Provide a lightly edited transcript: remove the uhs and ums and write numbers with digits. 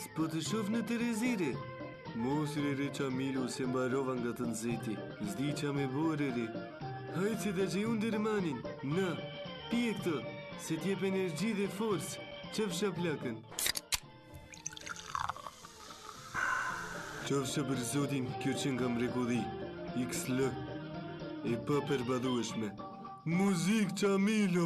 Po të shoh në Terezire. Mos re Qamilu se mbarova nga të nxehti. S'di qa me bore re. Hajtë se të që unë dërmanin. Na, pije këto, se t'jep energji dhe forcë. Qëfësha plakën. Qofsha për zotin, kjo që nga mrekulli. XL. E pa përbadueshme. Muzik Qamilu.